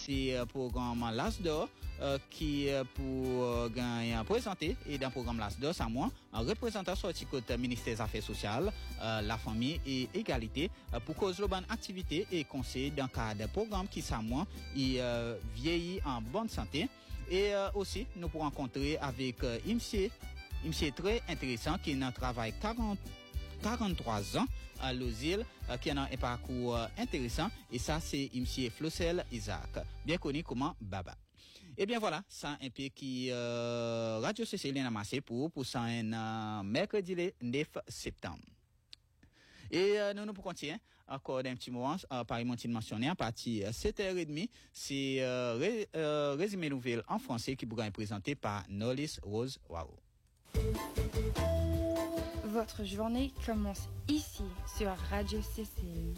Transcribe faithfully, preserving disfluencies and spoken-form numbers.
c'est le programme Lasdor euh, qui euh, pour euh, gagner présenté et dans le programme Lasdor, ça moi, un représentant sorti côté ministère des Affaires sociales, euh, la famille et égalité euh, pour cause de bonne activité et conseil dans le cadre de programme qui ça moi, il euh, vieillit en bonne santé. Et euh, aussi, nous pourrons rencontrer avec euh, Imsier, Imsier très intéressant qui a un travail quarante, quarante-trois ans à Lozil, euh, qui a un parcours euh, intéressant. Et ça, c'est Imsier Flossel Isaac, bien connu comme Baba. Et bien voilà, ça un peu qui euh, Radio C C L a amassé pour pour ça un euh, mercredi le neuf septembre. Et euh, nous nous pour continuer encore d'un petit moment euh, par mon mentionné à partir de sept heures trente, c'est euh, ré, euh, résumé nouvelle en français qui pourra être présenté par Nolis Rose Wao. Votre journée commence ici sur Radio C C L.